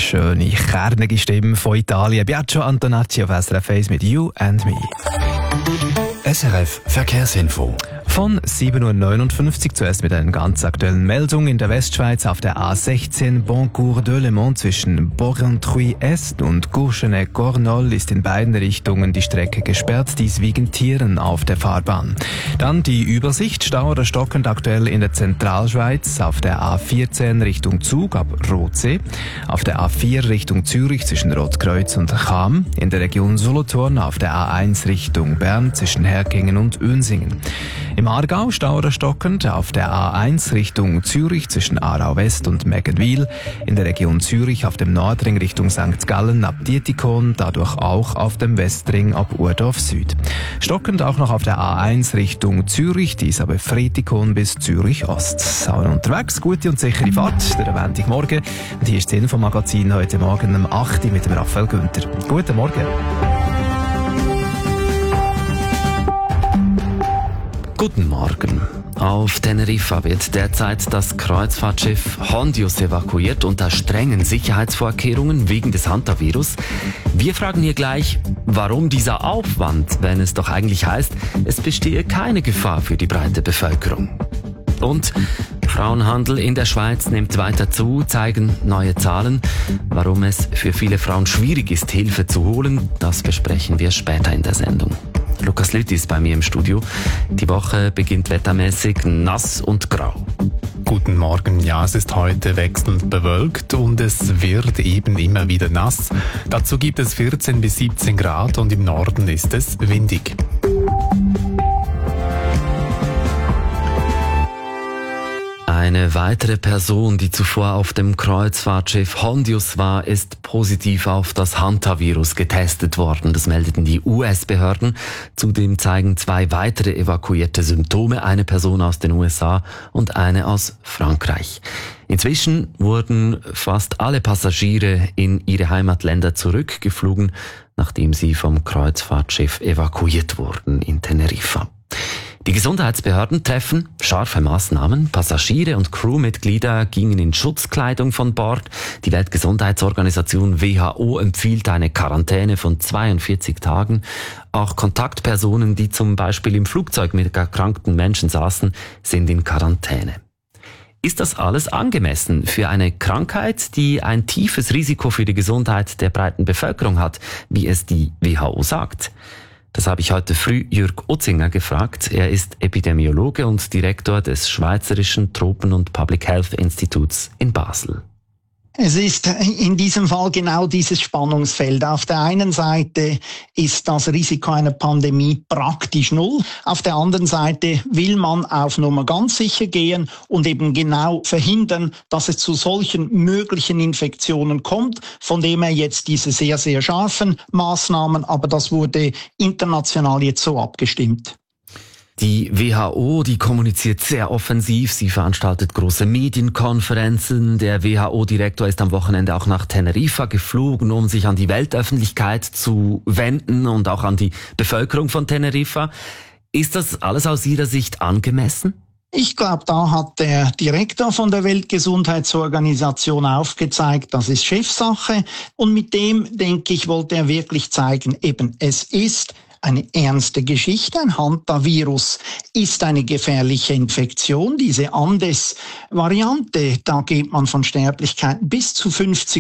schöne, kernige Stimme von Italien. Biagio Antonacci auf SRF 1 mit You and Me. SRF Verkehrsinfo. Von 7.59 Uhr zuerst mit einer ganz aktuellen Meldung in der Westschweiz auf der A16 Boncourt-de-Le Mans zwischen Borrentruy-Est und Courgenay-Cornol ist in beiden Richtungen die Strecke gesperrt, dies wegen Tieren auf der Fahrbahn. Dann die Übersicht, Stau oder stockend aktuell in der Zentralschweiz auf der A14 Richtung Zug ab Rotsee, auf der A4 Richtung Zürich zwischen Rotkreuz und Cham, in der Region Solothurn auf der A1 Richtung Bern zwischen Herkingen und Uensingen. Im Aargau Stau oder stockend auf der A1 Richtung Zürich zwischen Aarau West und Meggenwil, in der Region Zürich auf dem Nordring Richtung St. Gallen ab Dietikon, dadurch auch auf dem Westring ab Urdorf Süd. Stockend auch noch auf der A1 Richtung Zürich, dies aber Fretikon bis Zürich Ost. Sauer unterwegs, gute und sichere Fahrt, der Montagmorgen. Und hier ist das Infomagazin heute Morgen um 8 Uhr mit dem Raphael Günther. Guten Morgen. Guten Morgen. Auf Teneriffa wird derzeit das Kreuzfahrtschiff Hondius evakuiert unter strengen Sicherheitsvorkehrungen wegen des Hantavirus. Wir fragen hier gleich, warum dieser Aufwand, wenn es doch eigentlich heißt, es bestehe keine Gefahr für die breite Bevölkerung. Und Frauenhandel in der Schweiz nimmt weiter zu, zeigen neue Zahlen. Warum es für viele Frauen schwierig ist, Hilfe zu holen, das besprechen wir später in der Sendung. Lukas Lüthi ist bei mir im Studio. Die Woche beginnt wettermäßig nass und grau. Guten Morgen. Ja, es ist heute wechselnd bewölkt und es wird eben immer wieder nass. Dazu gibt es 14 bis 17 Grad und im Norden ist es windig. Eine weitere Person, die zuvor auf dem Kreuzfahrtschiff Hondius war, ist positiv auf das Hantavirus getestet worden. Das meldeten die US-Behörden. Zudem zeigen 2 weitere evakuierte Symptome, eine Person aus den USA und eine aus Frankreich. Inzwischen wurden fast alle Passagiere in ihre Heimatländer zurückgeflogen, nachdem sie vom Kreuzfahrtschiff evakuiert wurden in Teneriffa. Die Gesundheitsbehörden treffen scharfe Maßnahmen. Passagiere und Crewmitglieder gingen in Schutzkleidung von Bord. Die Weltgesundheitsorganisation WHO empfiehlt eine Quarantäne von 42 Tagen. Auch Kontaktpersonen, die zum Beispiel im Flugzeug mit erkrankten Menschen saßen, sind in Quarantäne. Ist das alles angemessen für eine Krankheit, die ein tiefes Risiko für die Gesundheit der breiten Bevölkerung hat, wie es die WHO sagt? Das habe ich heute früh Jürg Utzinger gefragt. Er ist Epidemiologe und Direktor des Schweizerischen Tropen- und Public Health Instituts in Basel. Es ist in diesem Fall genau dieses Spannungsfeld. Auf der einen Seite ist das Risiko einer Pandemie praktisch null. Auf der anderen Seite will man auf Nummer ganz sicher gehen und eben genau verhindern, dass es zu solchen möglichen Infektionen kommt. Von dem her jetzt diese sehr, sehr scharfen Maßnahmen. Aber das wurde international jetzt so abgestimmt. Die WHO, die kommuniziert sehr offensiv. Sie veranstaltet große Medienkonferenzen. Der WHO-Direktor ist am Wochenende auch nach Teneriffa geflogen, um sich an die Weltöffentlichkeit zu wenden und auch an die Bevölkerung von Teneriffa. Ist das alles aus Ihrer Sicht angemessen? Ich glaube, da hat der Direktor von der Weltgesundheitsorganisation aufgezeigt, das ist Chefsache. Und mit dem, denke ich, wollte er wirklich zeigen, eben es ist eine ernste Geschichte. Ein Hantavirus ist eine gefährliche Infektion. Diese Andes-Variante, da geht man von Sterblichkeiten bis zu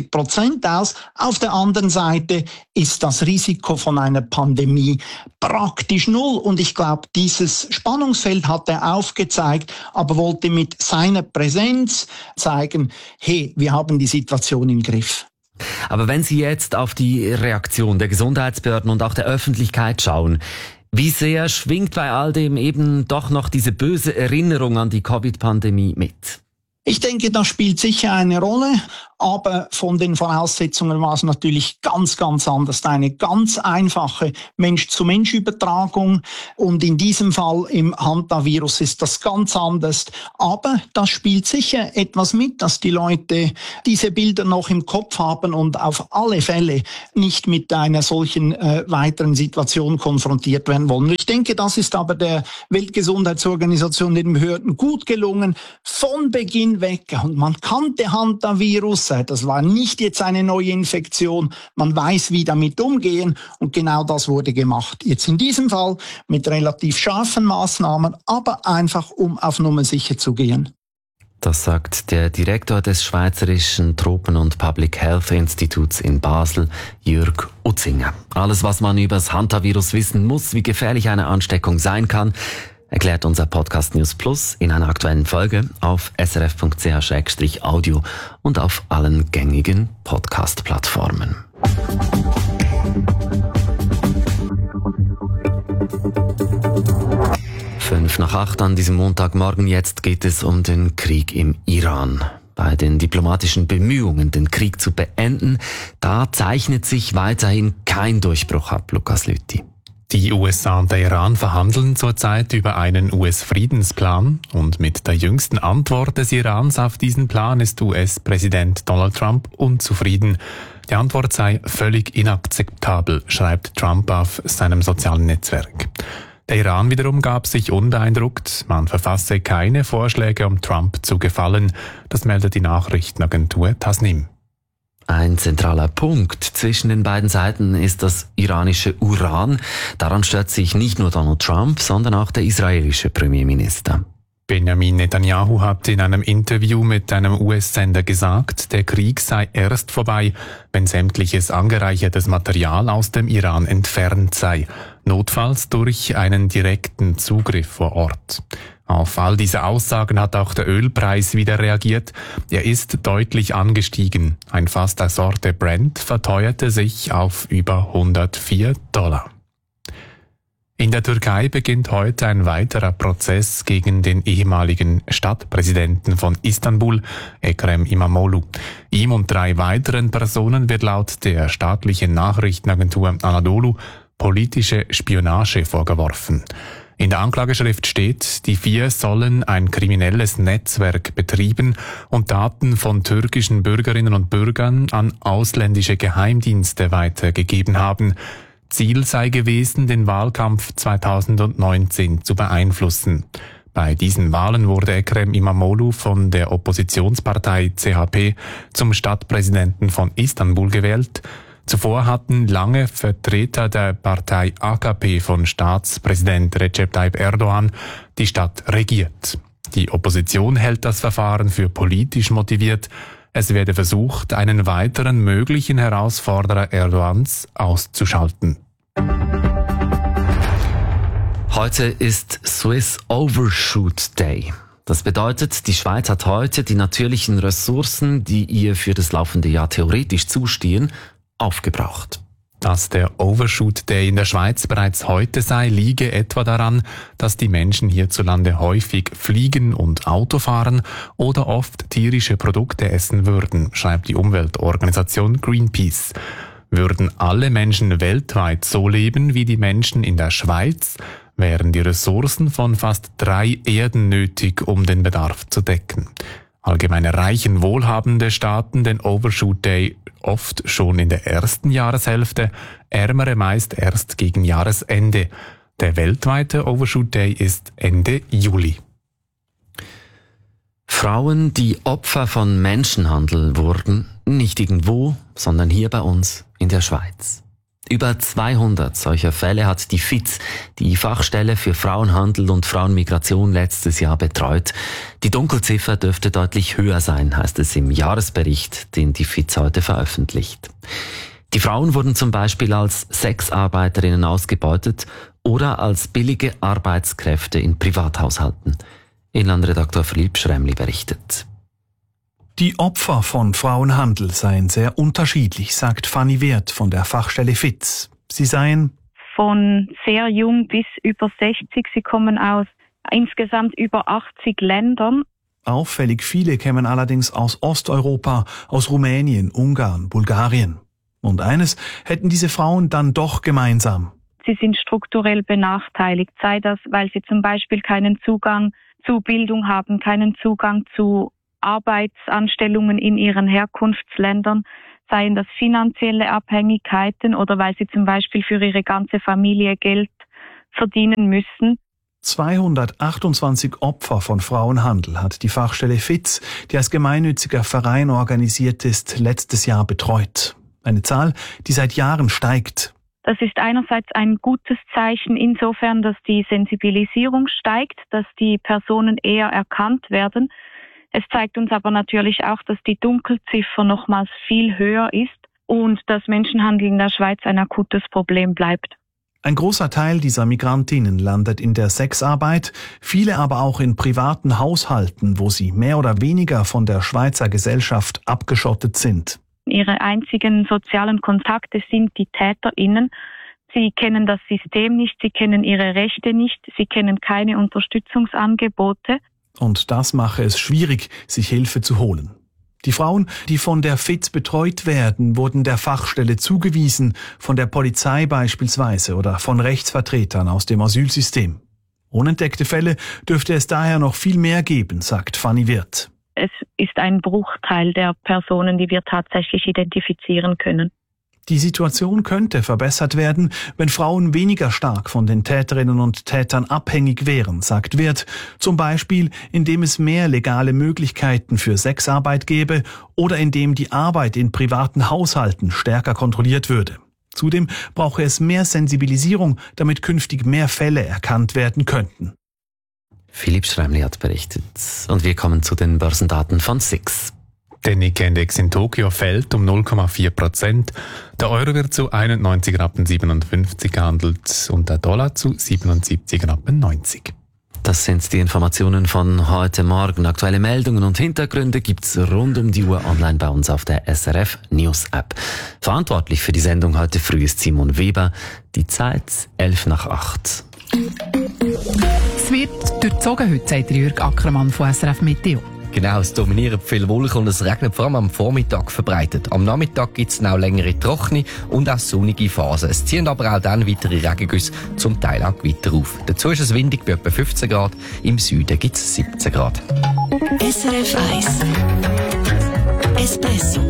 50% aus. Auf der anderen Seite ist das Risiko von einer Pandemie praktisch null. Und ich glaube, dieses Spannungsfeld hat er aufgezeigt, aber wollte mit seiner Präsenz zeigen, hey, wir haben die Situation im Griff. Aber wenn Sie jetzt auf die Reaktion der Gesundheitsbehörden und auch der Öffentlichkeit schauen, wie sehr schwingt bei all dem eben doch noch diese böse Erinnerung an die Covid-Pandemie mit? Ich denke, das spielt sicher eine Rolle, aber von den Voraussetzungen war es natürlich ganz, ganz anders. Eine ganz einfache Mensch-zu-Mensch-Übertragung und in diesem Fall im Hantavirus ist das ganz anders. Aber das spielt sicher etwas mit, dass die Leute diese Bilder noch im Kopf haben und auf alle Fälle nicht mit einer solchen weiteren Situation konfrontiert werden wollen. Ich denke, das ist aber der Weltgesundheitsorganisation, den Behörden gut gelungen, von Beginn weg. Und man kannte Hantavirus, besser. Das war nicht jetzt eine neue Infektion. Man weiß, wie damit umgehen. Und genau das wurde gemacht. Jetzt in diesem Fall mit relativ scharfen Maßnahmen, aber einfach, um auf Nummer sicher zu gehen. Das sagt der Direktor des Schweizerischen Tropen- und Public Health Instituts in Basel, Jürg Utzinger. Alles, was man über das Hantavirus wissen muss, wie gefährlich eine Ansteckung sein kann, erklärt unser Podcast News Plus in einer aktuellen Folge auf srf.ch/audio und auf allen gängigen Podcast-Plattformen. 7:55 an diesem Montagmorgen. Jetzt geht es um den Krieg im Iran. Bei den diplomatischen Bemühungen, den Krieg zu beenden, da zeichnet sich weiterhin kein Durchbruch ab, Lukas Lüthi. Die USA und der Iran verhandeln zurzeit über einen US-Friedensplan und mit der jüngsten Antwort des Irans auf diesen Plan ist US-Präsident Donald Trump unzufrieden. Die Antwort sei völlig inakzeptabel, schreibt Trump auf seinem sozialen Netzwerk. Der Iran wiederum gab sich unbeeindruckt. Man verfasse keine Vorschläge, um Trump zu gefallen. Das meldet die Nachrichtenagentur Tasnim. Ein zentraler Punkt zwischen den beiden Seiten ist das iranische Uran. Daran stört sich nicht nur Donald Trump, sondern auch der israelische Premierminister. Benjamin Netanyahu hat in einem Interview mit einem US-Sender gesagt, der Krieg sei erst vorbei, wenn sämtliches angereichertes Material aus dem Iran entfernt sei, notfalls durch einen direkten Zugriff vor Ort. Auf all diese Aussagen hat auch der Ölpreis wieder reagiert. Er ist deutlich angestiegen. Ein Fass der Sorte Brent verteuerte sich auf über $104. In der Türkei beginnt heute ein weiterer Prozess gegen den ehemaligen Stadtpräsidenten von Istanbul, Ekrem İmamoğlu. Ihm und 3 weiteren Personen wird laut der staatlichen Nachrichtenagentur Anadolu politische Spionage vorgeworfen. In der Anklageschrift steht, die 4 sollen ein kriminelles Netzwerk betrieben und Daten von türkischen Bürgerinnen und Bürgern an ausländische Geheimdienste weitergegeben haben. Ziel sei gewesen, den Wahlkampf 2019 zu beeinflussen. Bei diesen Wahlen wurde Ekrem İmamoğlu von der Oppositionspartei CHP zum Stadtpräsidenten von Istanbul gewählt. Zuvor hatten lange Vertreter der Partei AKP von Staatspräsident Recep Tayyip Erdogan die Stadt regiert. Die Opposition hält das Verfahren für politisch motiviert. Es werde versucht, einen weiteren möglichen Herausforderer Erdogans auszuschalten. Heute ist Swiss Overshoot Day. Das bedeutet, die Schweiz hat heute die natürlichen Ressourcen, die ihr für das laufende Jahr theoretisch zustehen, aufgebraucht. Dass der Overshoot Day in der Schweiz bereits heute sei, liege etwa daran, dass die Menschen hierzulande häufig fliegen und Auto fahren oder oft tierische Produkte essen würden, schreibt die Umweltorganisation Greenpeace. Würden alle Menschen weltweit so leben wie die Menschen in der Schweiz, wären die Ressourcen von fast 3 Erden nötig, um den Bedarf zu decken. Allgemein erreichen wohlhabende Staaten den Overshoot Day oft schon in der ersten Jahreshälfte, ärmere meist erst gegen Jahresende. Der weltweite Overshoot Day ist Ende Juli. Frauen, die Opfer von Menschenhandel wurden, nicht irgendwo, sondern hier bei uns in der Schweiz. Über 200 solcher Fälle hat die FIZ, die Fachstelle für Frauenhandel und Frauenmigration, letztes Jahr betreut. Die Dunkelziffer dürfte deutlich höher sein, heißt es im Jahresbericht, den die FIZ heute veröffentlicht. Die Frauen wurden zum Beispiel als Sexarbeiterinnen ausgebeutet oder als billige Arbeitskräfte in Privathaushalten. Inlandredaktor Philipp Schremli berichtet. Die Opfer von Frauenhandel seien sehr unterschiedlich, sagt Fanny Wirth von der Fachstelle FIZ. Sie seien von sehr jung bis über 60. Sie kommen aus insgesamt über 80 Ländern. Auffällig viele kämen allerdings aus Osteuropa, aus Rumänien, Ungarn, Bulgarien. Und eines hätten diese Frauen dann doch gemeinsam. Sie sind strukturell benachteiligt, sei das, weil sie zum Beispiel keinen Zugang zu Bildung haben, keinen Zugang zu Arbeitsanstellungen in ihren Herkunftsländern, seien das finanzielle Abhängigkeiten oder weil sie zum Beispiel für ihre ganze Familie Geld verdienen müssen. 228 Opfer von Frauenhandel hat die Fachstelle FIZ, die als gemeinnütziger Verein organisiert ist, letztes Jahr betreut. Eine Zahl, die seit Jahren steigt. Das ist einerseits ein gutes Zeichen insofern, dass die Sensibilisierung steigt, dass die Personen eher erkannt werden. Es zeigt uns aber natürlich auch, dass die Dunkelziffer nochmals viel höher ist und dass Menschenhandel in der Schweiz ein akutes Problem bleibt. Ein großer Teil dieser Migrantinnen landet in der Sexarbeit, viele aber auch in privaten Haushalten, wo sie mehr oder weniger von der Schweizer Gesellschaft abgeschottet sind. Ihre einzigen sozialen Kontakte sind die TäterInnen. Sie kennen das System nicht, sie kennen ihre Rechte nicht, sie kennen keine Unterstützungsangebote. Und das mache es schwierig, sich Hilfe zu holen. Die Frauen, die von der FIZ betreut werden, wurden der Fachstelle zugewiesen, von der Polizei beispielsweise oder von Rechtsvertretern aus dem Asylsystem. Unentdeckte Fälle dürfte es daher noch viel mehr geben, sagt Fanny Wirth. Es ist ein Bruchteil der Personen, die wir tatsächlich identifizieren können. Die Situation könnte verbessert werden, wenn Frauen weniger stark von den Täterinnen und Tätern abhängig wären, sagt Wirth. Zum Beispiel, indem es mehr legale Möglichkeiten für Sexarbeit gäbe oder indem die Arbeit in privaten Haushalten stärker kontrolliert würde. Zudem brauche es mehr Sensibilisierung, damit künftig mehr Fälle erkannt werden könnten. Philipp Schremli hat berichtet. Und wir kommen zu den Börsendaten von SIX. Der Nikkei-Index in Tokio fällt um 0,4%. Der Euro wird zu 91,57 Rappen gehandelt und der Dollar zu 77,90 Rappen. Das sind die Informationen von heute Morgen. Aktuelle Meldungen und Hintergründe gibt's rund um die Uhr online bei uns auf der SRF News App. Verantwortlich für die Sendung heute früh ist Simon Weber. Die Zeit 7:55. Es wird durchzogen heute, sagt Jürg Ackermann von SRF Meteo. Genau, es dominieren viele Wolken und es regnet vor allem am Vormittag verbreitet. Am Nachmittag gibt es auch längere trockene und auch sonnige Phasen. Es ziehen aber auch dann weitere Regengüsse, zum Teil auch Gewitter auf. Dazu ist es windig bei etwa 15 Grad, im Süden gibt es 17 Grad. SRF 1 Espresso.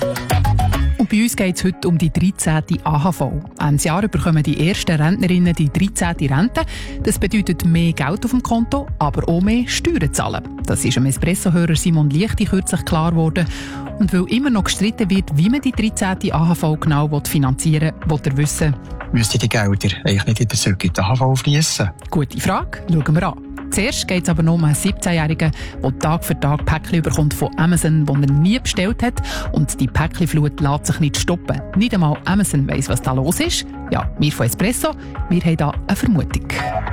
Und bei uns geht es heute um die 13. AHV. Ende Jahr bekommen die ersten Rentnerinnen die 13. Rente. Das bedeutet mehr Geld auf dem Konto, aber auch mehr Steuern zahlen. Das ist dem Espresso-Hörer Simon Lichti kürzlich klar geworden. Und weil immer noch gestritten wird, wie man die 13. AHV genau finanzieren will, will er wissen: Müssten die Gelder eigentlich nicht in der AHV fließen? Gute Frage, schauen wir an. Zuerst geht es aber nur um einen 17-Jährigen, der Tag für Tag Päckchen bekommt von Amazon, die er nie bestellt hat. Und die Päckchenflut lässt sich nicht stoppen. Nicht einmal Amazon weiss, was da los ist. Ja, wir von Espresso, wir haben da eine Vermutung.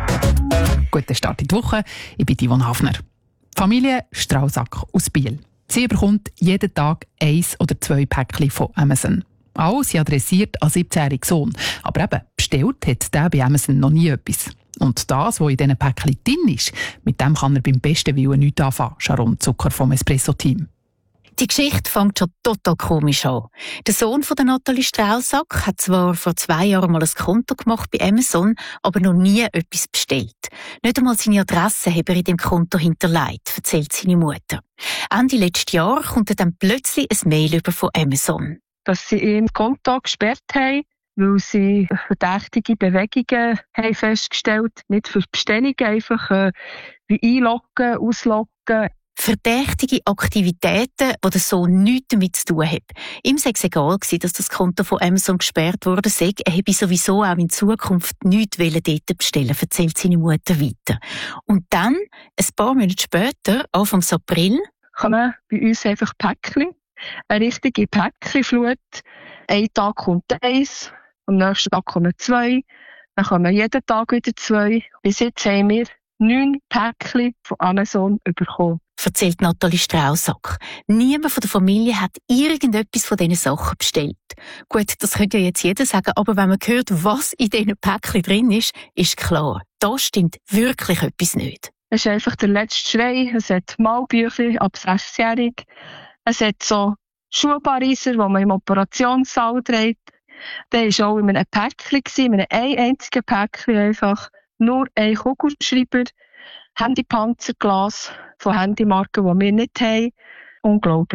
Guten Start in die Woche, ich bin Yvonne Hafner. Familie Strausack aus Biel. Sie bekommt jeden Tag 1 oder 2 Päckchen von Amazon. Alle sind adressiert an 17-jährigen Sohn. Aber eben, bestellt hat der bei Amazon noch nie etwas. Und das, was in diesen Päckchen drin ist, mit dem kann er beim besten Willen nichts anfangen. Sharon Zucker vom Espresso-Team. Die Geschichte fängt schon total komisch an. Der Sohn von der Nathalie Strausack hat zwar vor 2 Jahren mal ein Konto gemacht bei Amazon, aber noch nie etwas bestellt. Nicht einmal seine Adresse hat er in dem Konto hinterlegt, erzählt seine Mutter. Ende letzten Jahr kommt er dann plötzlich ein Mail über von Amazon. Dass sie ihm das Konto gesperrt haben, weil sie verdächtige Bewegungen haben festgestellt, nicht für Bestellungen, einfach wie einloggen, ausloggen. Verdächtige Aktivitäten, die der Sohn nichts damit zu tun hat. Ihm sei es egal gewesen, dass das Konto von Amazon gesperrt wurde. Er habe sowieso auch in Zukunft nichts dort bestellen, erzählt seine Mutter weiter. Und dann, ein paar Monate später, Anfang April, kann man bei uns einfach Päckchen, eine richtige Päckchenflut. Ein Tag kommt 1, am nächsten Tag kommen 2, dann kommen jeden Tag wieder 2. Bis jetzt haben wir 9 Päckchen von Amazon bekommen. Erzählt Nathalie Strausack. Niemand von der Familie hat irgendetwas von diesen Sachen bestellt. Gut, das könnte ja jetzt jeder sagen, aber wenn man hört, was in diesen Päckchen drin ist klar, da stimmt wirklich etwas nicht. Es ist einfach der letzte Schrei. Es hat Malbücher ab 6-jährig. Es hat so Schuhpariser, die man im Operationssaal trägt. Der war auch in einem Päckchen, in einem einzigen Päckchen einfach. Nur ein Kugelschreiber, Handypanzerglas von Handymarken, die wir nicht haben. Unglaublich.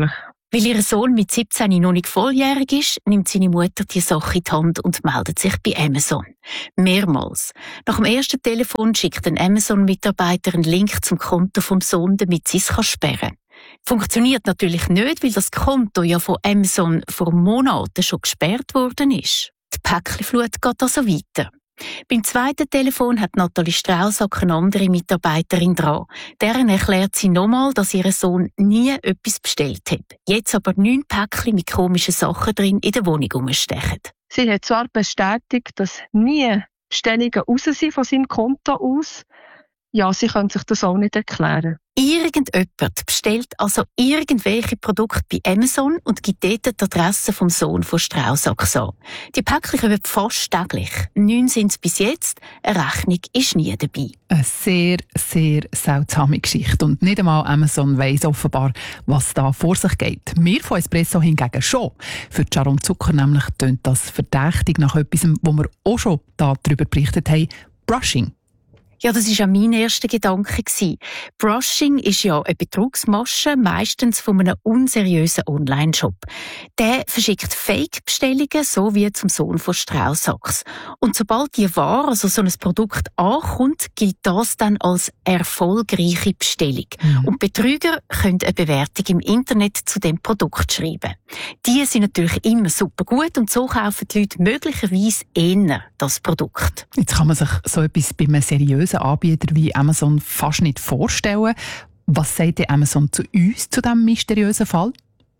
Weil ihr Sohn mit 17 noch nicht volljährig ist, nimmt seine Mutter die Sache in die Hand und meldet sich bei Amazon. Mehrmals. Nach dem ersten Telefon schickt ein Amazon-Mitarbeiter einen Link zum Konto vom Sohn, damit sie es sperren kann. Funktioniert natürlich nicht, weil das Konto ja von Amazon vor Monaten schon gesperrt worden ist. Die Päckchenflut geht also weiter. Beim zweiten Telefon hat Nathalie Straussack eine andere Mitarbeiterin dran. Deren erklärt sie nochmal, dass ihr Sohn nie etwas bestellt hat. Jetzt aber 9 Päckchen mit komischen Sachen drin in der Wohnung rumstechen. Sie hat zwar bestätigt, dass nie Bestellungen raus sind von seinem Konto aus. Ja, sie können sich das auch nicht erklären. Irgendjemand bestellt also irgendwelche Produkte bei Amazon und gibt dort die Adresse vom Sohn von Straussack an. Die Päckchen kommen fast täglich. 9 sind es bis jetzt. Eine Rechnung ist nie dabei. Eine sehr, sehr seltsame Geschichte. Und nicht einmal Amazon weiss offenbar, was da vor sich geht. Wir von Espresso hingegen schon. Für Sharon Zucker nämlich tönt das verdächtig nach etwas, wo wir auch schon darüber berichtet haben: Brushing. Ja, das war ja mein erster Gedanke. Brushing ist ja eine Betrugsmasche, meistens von einem unseriösen Online-Shop. Der verschickt Fake-Bestellungen, so wie zum Sohn von Straussacks. Und sobald die Ware, also so ein Produkt, ankommt, gilt das dann als erfolgreiche Bestellung. Und Betrüger können eine Bewertung im Internet zu dem Produkt schreiben. Die sind natürlich immer super gut und so kaufen die Leute möglicherweise eher das Produkt. Jetzt kann man sich so etwas bei einem seriösen Anbieter wie Amazon fast nicht vorstellen. Was sagt denn Amazon zu uns, zu diesem mysteriösen Fall?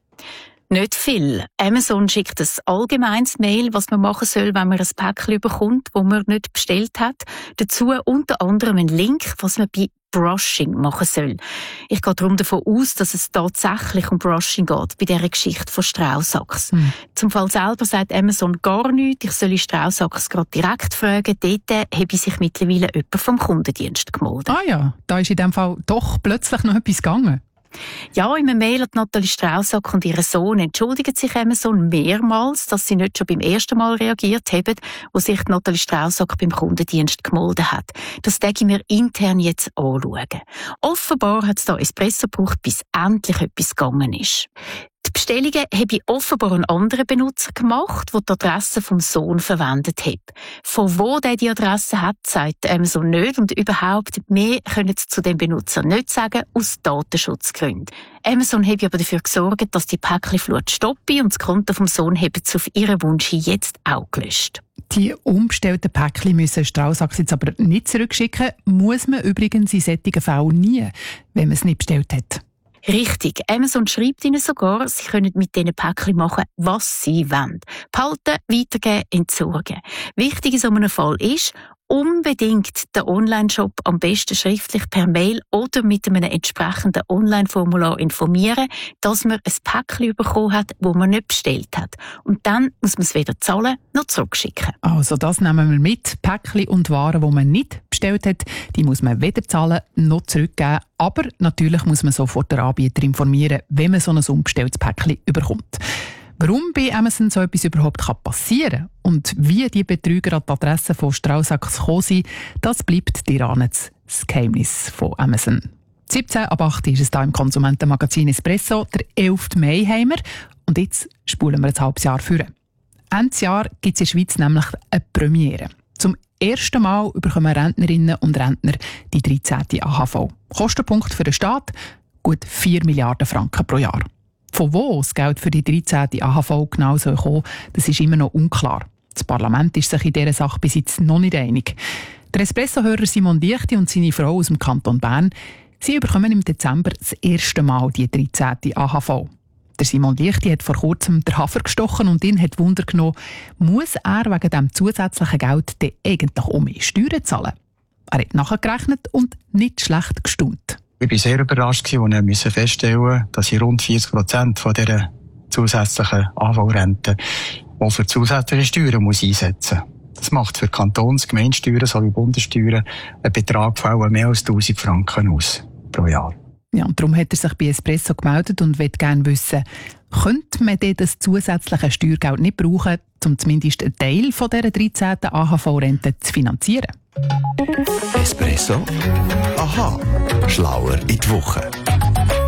Nicht viel. Amazon schickt ein allgemeines Mail, was man machen soll, wenn man ein Päckchen bekommt, das man nicht bestellt hat. Dazu unter anderem einen Link, was man bei Brushing machen soll. Ich gehe darum davon aus, dass es tatsächlich um Brushing geht, bei dieser Geschichte von Straussacks. Zum Fall selber sagt Amazon gar nichts. Ich soll Straussacks gerade direkt fragen. Dort habe sich mittlerweile jemand vom Kundendienst gemeldet. Ah ja, da ist in diesem Fall doch plötzlich noch etwas gegangen. Ja, in einem Mail hat Nathalie Straussack und ihr Sohn entschuldigen sich Amazon mehrmals, dass sie nicht schon beim ersten Mal reagiert haben, wo sich Nathalie Straussack beim Kundendienst gemeldet hat. Das denke ich mir intern jetzt anschauen. Offenbar hat es da Espresso gebraucht, bis endlich etwas gegangen ist. Die Bestellungen habe ich offenbar einen anderen Benutzer gemacht, der die Adresse vom Sohn verwendet hat. Von wo der die Adresse hat, sagt Amazon nicht und überhaupt mehr können sie zu dem Benutzer nicht sagen, aus Datenschutzgründen. Amazon habe aber dafür gesorgt, dass die Päckchenflut stoppe und das Konto vom Sohn haben sie auf ihren Wunsch hin jetzt auch gelöscht. Die umbestellten Päckchen müssen Straussacks jetzt aber nicht zurückschicken, muss man übrigens in solchen Fällen nie, wenn man es nicht bestellt hat. Richtig. Amazon schreibt ihnen sogar, sie können mit diesen Päckchen machen, was sie wollen. Behalten, weitergeben, entsorgen. Wichtig in so einem Fall ist, unbedingt den Online-Shop am besten schriftlich per Mail oder mit einem entsprechenden Online-Formular informieren, dass man ein Päckchen bekommen hat, das man nicht bestellt hat. Und dann muss man es weder zahlen noch zurückschicken. Also das nehmen wir mit. Päckchen und Waren, die man nicht bestellt hat, die muss man weder zahlen noch zurückgeben. Aber natürlich muss man sofort den Anbieter informieren, wenn man so ein unbestelltes Päckchen überkommt. Warum bei Amazon so etwas überhaupt passieren kann und wie die Betrüger an die Adresse von Straussacks gekommen sind, das bleibt dir das Geheimnis von Amazon. 17 ab 8 ist es hier im Konsumentenmagazin Espresso. Der 11. Mai haben wir. Und jetzt spulen wir ein halbes Jahr vor. Ende Jahr gibt es in der Schweiz nämlich eine Premiere. Zum ersten Mal bekommen Rentnerinnen und Rentner die 13. AHV. Kostenpunkt für den Staat: gut 4 Milliarden Franken pro Jahr. Von wo das Geld für die 13. AHV genau soll kommen, das ist immer noch unklar. Das Parlament ist sich in dieser Sache bis jetzt noch nicht einig. Der Espresso-Hörer Simon Diechti und seine Frau aus dem Kanton Bern, sie bekommen im Dezember das erste Mal die 13. AHV. Der Simon Diechti hat vor kurzem den Hafer gestochen und ihn hat Wunder genommen, muss er wegen diesem zusätzlichen Geld denn eigentlich auch mehr Steuern zahlen? Er hat nachgerechnet und nicht schlecht gestaunt. Ich war sehr überrascht, als ich feststellen musste, dass ich rund 40% von dieser zusätzlichen AHV-Rente auch für zusätzliche Steuern einsetzen muss. Das macht für Kantons-, Gemeindesteuern sowie Bundessteuern einen Betrag von mehr als 1000 Franken aus pro Jahr. Ja, und darum hat er sich bei Espresso gemeldet und will gerne wissen, könnte man denn das zusätzliche Steuergeld nicht brauchen, um zumindest einen Teil von dieser 13. AHV-Rente zu finanzieren? Espresso? Aha, schlauer in die Woche.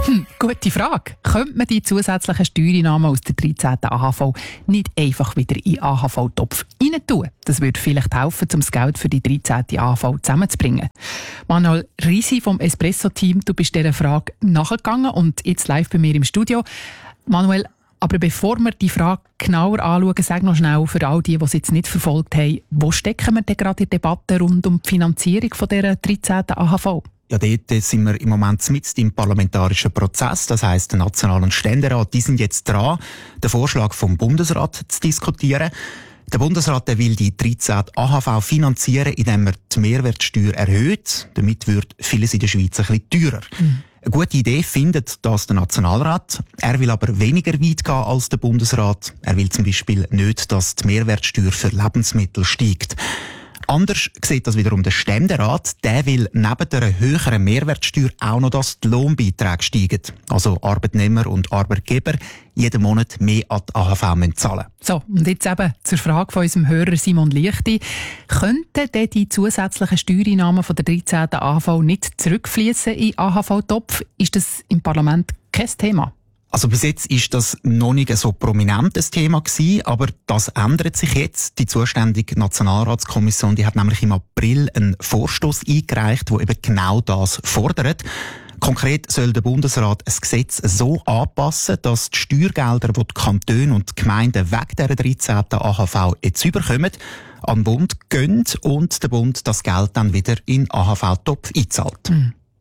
Gute Frage. Könnte man die zusätzlichen Steuereinnahmen aus der 13. AHV nicht einfach wieder in den AHV-Topf rein tun? Das würde vielleicht helfen, um das Geld für die 13. AHV zusammenzubringen. Manuel Risi vom Espresso-Team, du bist dieser Frage nachgegangen und jetzt live bei mir im Studio. Manuel, aber bevor wir die Frage genauer anschauen, sag noch schnell für all die es jetzt nicht verfolgt haben, wo stecken wir denn gerade in der Debatte rund um die Finanzierung von dieser 13. AHV? Ja, dort sind wir im Moment mitten im parlamentarischen Prozess. Das heisst, der National- und Ständerat, die sind jetzt dran, den Vorschlag vom Bundesrat zu diskutieren. Der Bundesrat will die 13. AHV finanzieren, indem er die Mehrwertsteuer erhöht. Damit wird vieles in der Schweiz ein bisschen teurer. Eine gute Idee findet das der Nationalrat. Er will aber weniger weit gehen als der Bundesrat. Er will zum Beispiel nicht, dass die Mehrwertsteuer für Lebensmittel steigt. Anders sieht das wiederum der Ständerat. Der will neben der höheren Mehrwertsteuer auch noch, dass die Lohnbeiträge steigen. Also Arbeitnehmer und Arbeitgeber jeden Monat mehr an die AHV zahlen müssen. So, und jetzt eben zur Frage von unserem Hörer Simon Lichti. Könnten denn die zusätzlichen Steuereinnahmen von der 13. AHV nicht zurückfließen in den AHV-Topf? Ist das im Parlament kein Thema? Also bis jetzt ist das noch nicht so prominentes Thema gewesen, aber das ändert sich jetzt. Die zuständige Nationalratskommission, die hat nämlich im April einen Vorstoss eingereicht, der eben genau das fordert. Konkret soll der Bundesrat ein Gesetz so anpassen, dass die Steuergelder, die die Kantone und die Gemeinden wegen dieser 13. AHV jetzt überkommen, an den Bund gehen und der Bund das Geld dann wieder in den AHV-Topf einzahlt.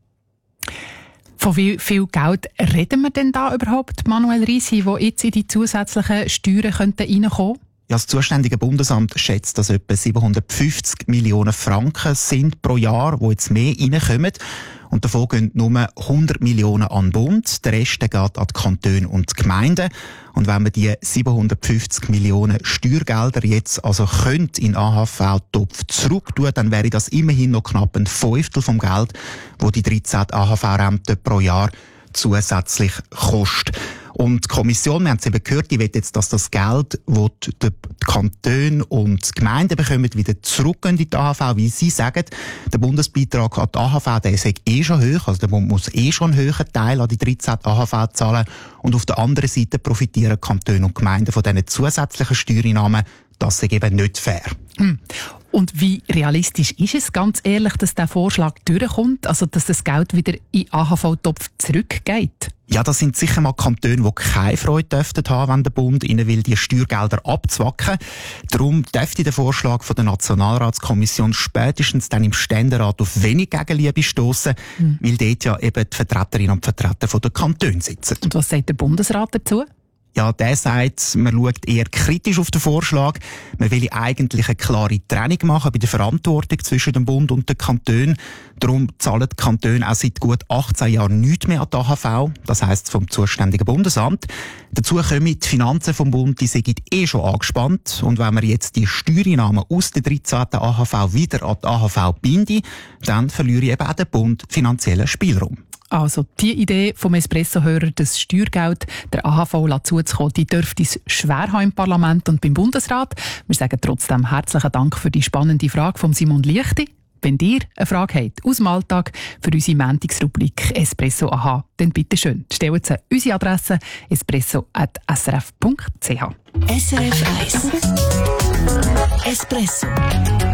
Von wie viel Geld reden wir denn da überhaupt, Manuel Risi, wo jetzt in die zusätzlichen Steuern reinkommen könnten? Ja, das zuständige Bundesamt schätzt, dass etwa 750 Millionen Franken sind pro Jahr, die jetzt mehr reinkommen. Und davon gehen nur 100 Millionen an den Bund, der Rest geht an die Kantone und die Gemeinden. Und wenn man die 750 Millionen Steuergelder jetzt also in den AHV-Topf zurück tun, dann wäre das immerhin noch knapp ein Fünftel vom Geld, das die 13 AHV-Rente pro Jahr zusätzlich kostet. Und die Kommission, wir haben es eben gehört, die will jetzt, dass das Geld, das die Kantone und die Gemeinden bekommen, wieder zurückgehen in die AHV, wie sie sagen. Der Bundesbeitrag an die AHV, der ist schon hoch, also der Bund muss schon einen höheren Teil an die 13 AHV zahlen. Und auf der anderen Seite profitieren Kantone und Gemeinden von diesen zusätzlichen Steuereinnahmen. Das ist eben nicht fair. Und wie realistisch ist es, ganz ehrlich, dass der Vorschlag durchkommt, also dass das Geld wieder in den AHV-Topf zurückgeht? Ja, das sind sicher mal Kantone, die keine Freude dürften haben, wenn der Bund ihnen will, die Steuergelder abzwacken. Darum dürfte der Vorschlag von der Nationalratskommission spätestens dann im Ständerat auf wenig Gegenliebe stossen, weil dort ja eben die Vertreterinnen und Vertreter der Kantone sitzen. Und was sagt der Bundesrat dazu? Ja, der sagt, man schaut eher kritisch auf den Vorschlag. Man will eigentlich eine klare Trennung machen bei der Verantwortung zwischen dem Bund und den Kantonen. Darum zahlen die Kantone auch seit gut 18 Jahren nichts mehr an die AHV. Das heisst vom zuständigen Bundesamt. Dazu kommen die Finanzen vom Bund, die sind schon angespannt. Und wenn man jetzt die Steuereinnahmen aus der 13. AHV wieder an die AHV bindet, dann verliere eben auch der Bund finanziellen Spielraum. Also die Idee vom Espresso-Hörer, das Steuergeld der AHV zuzukommen, die dürfte es schwer haben im Parlament und beim Bundesrat. Wir sagen trotzdem herzlichen Dank für die spannende Frage von Simon Lichti. Wenn ihr eine Frage habt aus dem Alltag für unsere Montagsrubrik Espresso AHA, dann bitte schön, stellt sie unsere Adresse espresso@srf.ch. SRF 1 Espresso